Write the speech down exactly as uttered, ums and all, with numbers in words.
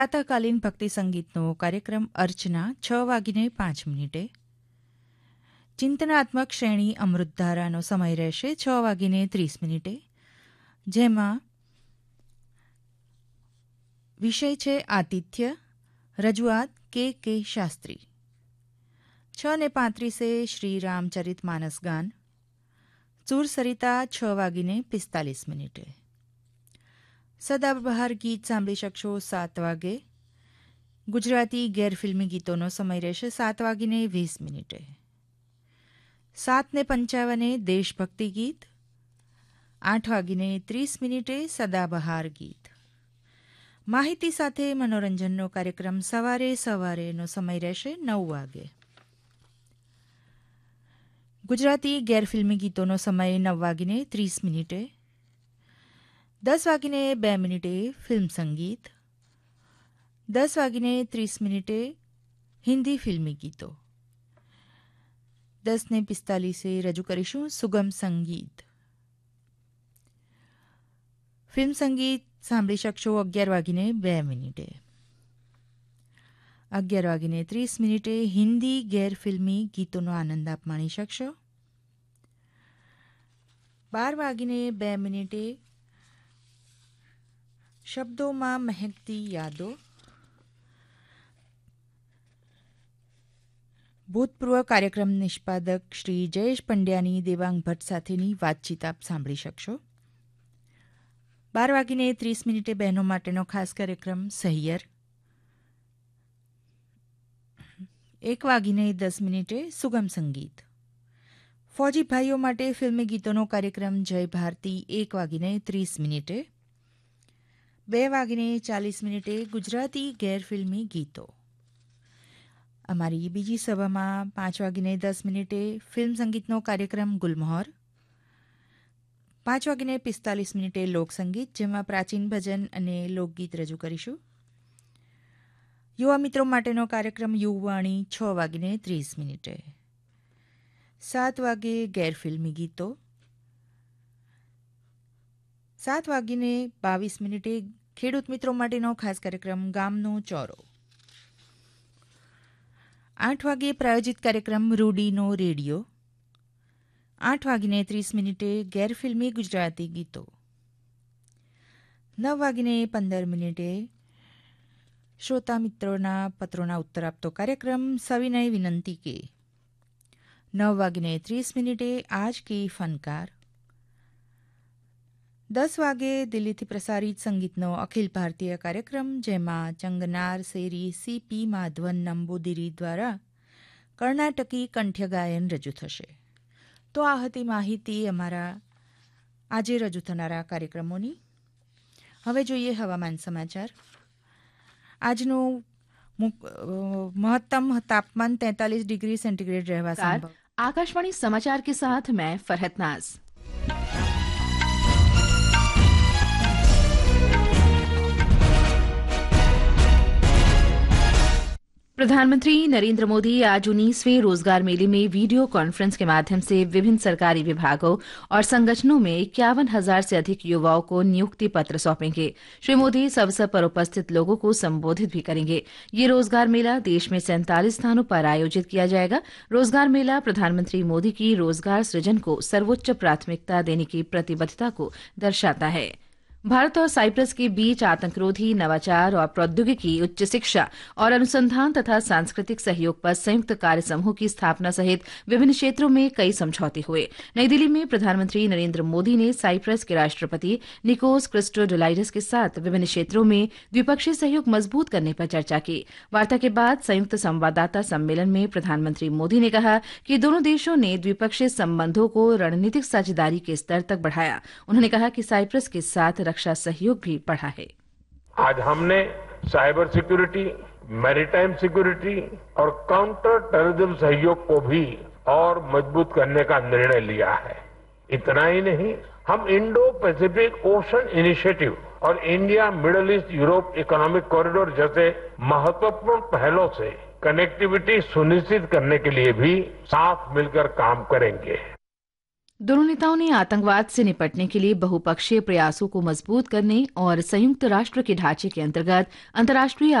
પ્રાતઃકાલીન ભક્તિ સંગીતનો કાર્યક્રમ અર્ચના છ વાગીને પાંચ મિનિટે. ચિંતનાત્મક શ્રેણી અમૃતધારાનો સમય રહેશે છ વાગીને ત્રીસ મિનિટે, જેમાં વિષય છે આતિથ્ય, રજૂઆત કે કે શાસ્ત્રી. છ ને પાંત્રીસે શ્રી રામચરિત માનસ ગાન. સુરસરિતા છ વાગીને પિસ્તાલીસ મિનિટે. સદાબહાર ગીત સાંભળી શકશો સાત વાગે. ગુજરાતી ગેરફિલ્મી ગીતોનો સમય રહેશે સાત વાગીને વીસ મિનિટે. સાત ને પંચાવને દેશભક્તિ ગીત. આઠ વાગીને ત્રીસ મિનિટે સદાબહાર ગીત. માહિતી સાથે મનોરંજનનો કાર્યક્રમ સવારે સવારેનો સમય રહેશે નવ વાગે. ગુજરાતી ગેરફિલ્મી ગીતોનો સમય નવ વાગીને ત્રીસ મિનિટે. દસ વાગીને બે મિનિટે ફિલ્મ સંગીત. દસ વાગીને ત્રીસ મિનિટે હિન્દી ફિલ્મી ગીતો. દસ ને પિસ્તાલીસે રજૂ કરીશું સુગમ સંગીત. ફિલ્મ સંગીત સાંભળી શકશો અગિયાર વાગીને બે મિનિટે. અગિયાર વાગીને ત્રીસ મિનિટે હિન્દી ગેરફિલ્મી ગીતોનો આનંદ આપ માણી શકશો. બાર વાગીને બે મિનિટે શબ્દોમાં મહેકતી યાદો. ભૂતપૂર્વ કાર્યક્રમ નિષ્પાદક શ્રી જયેશ પંડ્યાની દેવાંગ ભટ્ટ સાથેની વાતચીત આપ સાંભળી શકશો. બાર વાગીને ત્રીસ મિનિટે બહેનો માટેનો ખાસ કાર્યક્રમ સહિયર. એક વાગીને દસ મિનિટે સુગમ સંગીત. ફૌજી ભાઈઓ માટે ફિલ્મી ગીતોનો કાર્યક્રમ જય ભારતી એક વાગીને ત્રીસ મિનિટે. બે વાગીને ચાલીસ મિનિટે ગુજરાતી ગેરફિલ્મી ગીતો. અમારી બીજી સભામાં પાંચ વાગીને દસ મિનિટે ફિલ્મ સંગીતનો કાર્યક્રમ ગુલમહોર. પાંચ વાગીને પિસ્તાલીસ મિનિટે લોકસંગીત, જેમાં પ્રાચીન ભજન અને લોકગીત રજૂ કરીશું. યુવા મિત્રો માટેનો કાર્યક્રમ યુવાણી છ વાગીને ત્રીસ મિનિટે. સાત વાગે ગેરફિલ્મી ગીતો. સાત વાગીને બાવીસ મિનિટે ખેડૂત મિત્રો માટેનો ખાસ કાર્યક્રમ ગામનો ચોરો. આઠ વાગે પ્રાયોજિત કાર્યક્રમ રૂડીનો રેડિયો. આઠ વાગીને ત્રીસ મિનિટે ગેરફિલ્મી ગુજરાતી ગીતો. નવ વાગીને પંદર મિનિટે શ્રોતા મિત્રોના પત્રોના ઉત્તર આપતો કાર્યક્રમ સવિનય વિનંતી કે. નવ વાગીને ત્રીસ મિનિટે આજ કી ફનકાર. દસ વાગે દિલ્હીથી પ્રસારિત સંગીતનો અખિલ ભારતીય કાર્યક્રમ, જેમાં ચંગનાર શેરી સીપી માધવન નંબુદિરી દ્વારા કર્ણાટકી કંઠ્ય ગાયન રજૂ થશે. તો આ હતી માહિતી અમારા આજે રજૂ થનારા કાર્યક્રમોની. હવે જોઈએ હવામાન સમાચાર. આજનું મહત્तम तापमान तैंतालीस डिग्री सेंटीग्रेड रहवा संभव. आकाशवाणी समाचार के साथ मैं फरहत नाज. प्रधानमंत्री नरेंद्र मोदी आज उन्नीसवें रोजगार मेले में वीडियो कॉन्फ्रेंस के माध्यम से विभिन्न सरकारी विभागों और संगठनों में इक्यावन हजार से अधिक युवाओं को नियुक्ति पत्र सौंपेंगे. श्री मोदी इस अवसर पर उपस्थित लोगों को संबोधित भी करेंगे. ये रोजगार मेला देश में सैंतालीस स्थानों पर आयोजित किया जाएगा. रोजगार मेला प्रधानमंत्री मोदी की रोजगार सृजन को सर्वोच्च प्राथमिकता देने की प्रतिबद्धता को दर्शाता है. भारत और साइप्रस के बीच आतंकरोधी, नवाचार और प्रौद्योगिकी, उच्च शिक्षा और अनुसंधान तथा सांस्कृतिक सहयोग पर संयुक्त कार्य समूह की स्थापना सहित विभिन्न क्षेत्रों में कई समझौते हुए. नई दिल्ली में प्रधानमंत्री नरेंद्र मोदी ने साइप्रस के राष्ट्रपति निकोस क्रिस्टोडोलाइडस के साथ विभिन्न क्षेत्रों में द्विपक्षीय सहयोग मजबूत करने पर चर्चा की. वार्ता के बाद संयुक्त संवाददाता सम्मेलन में प्रधानमंत्री मोदी ने कहा कि दोनों देशों ने द्विपक्षीय संबंधों को रणनीतिक साझेदारी के स्तर तक बढ़ाया. उन्होंने कहा कि साइप्रस के साथ रक्षा सहयोग भी बढ़ा है. आज हमने साइबर सिक्योरिटी, मैरीटाइम सिक्योरिटी और काउंटर टेररिज्म सहयोग को भी और मजबूत करने का निर्णय लिया है. इतना ही नहीं, हम इंडो पैसिफिक ओशन इनिशिएटिव और India middle east Europe economic corridor जैसे महत्वपूर्ण पहलों से कनेक्टिविटी सुनिश्चित करने के लिए भी साथ मिलकर काम करेंगे. दोनों नेताओं ने आतंकवाद से निपटने के लिए बहुपक्षीय प्रयासों को मजबूत करने और संयुक्त राष्ट्र के ढांचे के अंतर्गत अंतर्राष्ट्रीय